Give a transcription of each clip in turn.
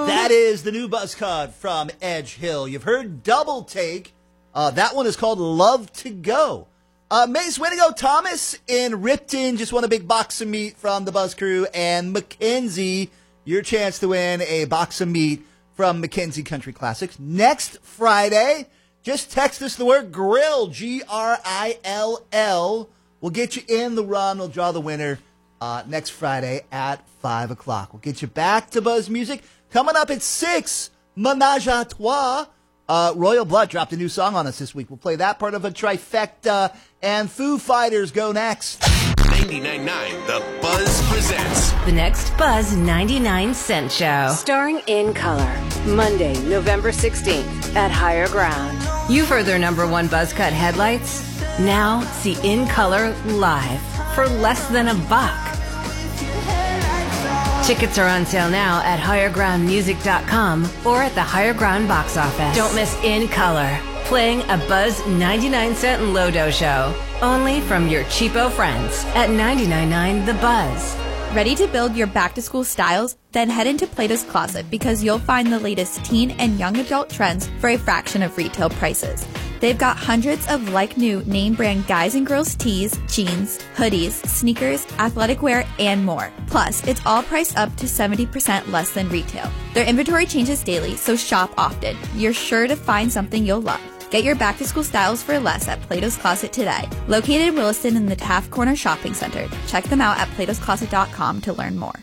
That is the new buzz cut from Edge Hill. You've heard Double Take. That one is called Love to Go. Mace Winnegoe Thomas in Ripton just won a big box of meat from the Buzz Crew. And Mackenzie, your chance to win a box of meat from Mackenzie Country Classics. Next Friday, just text us the word GRILL, GRILL. We'll get you in the run. We'll draw the winner next Friday at 5 o'clock. We'll get you back to Buzz Music. Coming up at 6, Menage a Trois. Royal Blood dropped a new song on us this week. We'll play that part of a trifecta. And Foo Fighters go next. 99.9 The Buzz presents the next Buzz 99 Cent Show. Starring In Color. Monday, November 16th at Higher Ground. You've heard their #1 Buzz Cut headlights. Now see In Color live for less than $1. Tickets are on sale now at highergroundmusic.com or at the Higher Ground box office. Don't miss In Color, playing a Buzz 99 Cent Lodo show. Only from your cheapo friends at 99.9 The Buzz. Ready to build your back-to-school styles? Then head into Plato's Closet because you'll find the latest teen and young adult trends for a fraction of retail prices. They've got hundreds of like-new name-brand guys and girls tees, jeans, hoodies, sneakers, athletic wear, and more. Plus, it's all priced up to 70% less than retail. Their inventory changes daily, so shop often. You're sure to find something you'll love. Get your back-to-school styles for less at Plato's Closet today. Located in Williston in the Taft Corner Shopping Center. Check them out at platoscloset.com to learn more.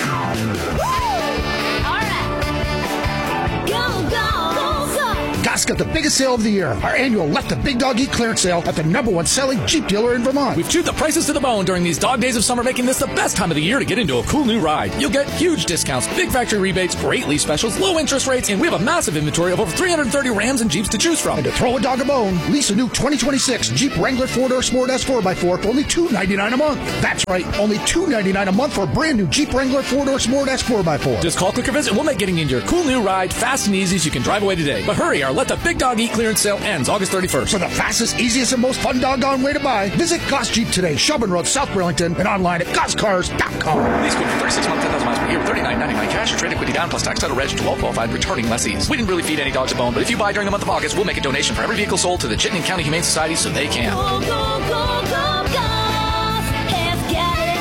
Goss got the biggest sale of the year. Our annual Let the Big Dog Eat clearance sale at the #1 selling Jeep dealer in Vermont. We've chewed the prices to the bone during these dog days of summer, making this the best time of the year to get into a cool new ride. You'll get huge discounts, big factory rebates, great lease specials, low interest rates, and we have a massive inventory of over 330 Rams and Jeeps to choose from. And to throw a dog a bone, lease a new 2026 Jeep Wrangler 4-door Sport S4x4 for only $299 a month. That's right, only $299 a month for a brand new Jeep Wrangler 4-door Sport S4x4. Just call, click, or visit. We'll make getting into your cool new ride fast and easy so you can drive away today. But hurry, our Let the Big Dog Eat clearance sale ends August 31st. For the fastest, easiest, and most fun doggone way to buy, visit Goss Jeep today, Shelburne Road, South Burlington, and online at gosscars.com. Lease code for 36 months, 10,000 miles per year, $39.99 cash or trade equity down plus tax title reg to all qualified returning lessees. We didn't really feed any dogs a bone, but if you buy during the month of August, we'll make a donation for every vehicle sold to the Chittenden County Humane Society so they can. Go, go, go, go, Goss has got it.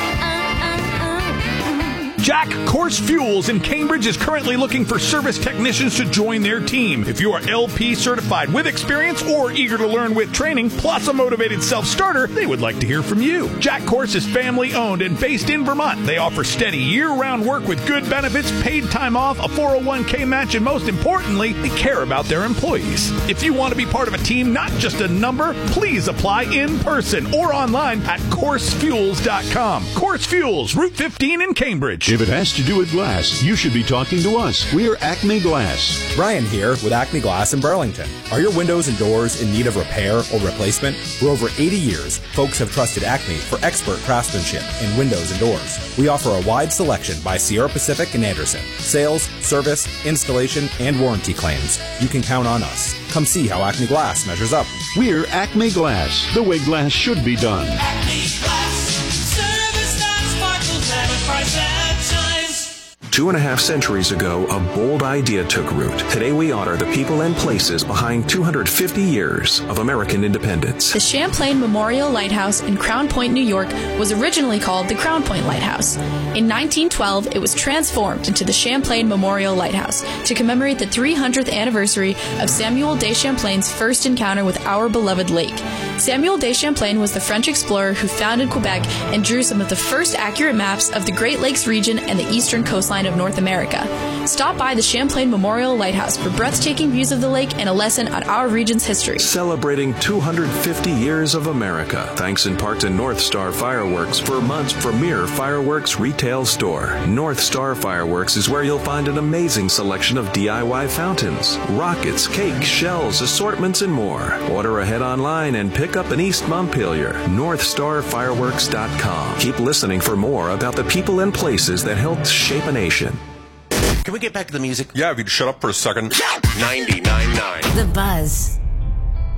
Jack Course Fuels in Cambridge is currently looking for service technicians to join their team. If you are LP certified with experience or eager to learn with training, plus a motivated self-starter, they would like to hear from you. Jack Course is family-owned and based in Vermont. They offer steady year-round work with good benefits, paid time off, a 401k match, and most importantly, they care about their employees. If you want to be part of a team, not just a number, please apply in person or online at CourseFuels.com. Course Fuels, Route 15 in Cambridge. If it has to do with glass, you should be talking to us. We're Acme Glass. Brian here with Acme Glass in Burlington. Are your windows and doors in need of repair or replacement? For over 80 years, folks have trusted Acme for expert craftsmanship in windows and doors. We offer a wide selection by Sierra Pacific and Anderson. Sales, service, installation, and warranty claims. You can count on us. Come see how Acme Glass measures up. We're Acme Glass, the way glass should be done. Acme Glass, service that sparkles at a price that shines. 2.5 centuries ago, a bold idea took root. Today we honor the people and places behind 250 years of American independence. The Champlain Memorial Lighthouse in Crown Point, New York, was originally called the Crown Point Lighthouse. In 1912, it was transformed into the Champlain Memorial Lighthouse to commemorate the 300th anniversary of Samuel de Champlain's first encounter with our beloved lake. Samuel de Champlain was the French explorer who founded Quebec and drew some of the first accurate maps of the Great Lakes region and the eastern coastline of North America. Stop by the Champlain Memorial Lighthouse for breathtaking views of the lake and a lesson on our region's history. Celebrating 250 years of America, thanks in part to North Star Fireworks, Vermont's premier fireworks retail store. North Star Fireworks is where you'll find an amazing selection of DIY fountains, rockets, cakes, shells, assortments, and more. Order ahead online and pick up in East Montpelier. NorthstarFireworks.com. Keep listening for more about the people and places that helped shape a nation. Can we get back to the music? Yeah, if you'd shut up for a second. 99.9 The Buzz.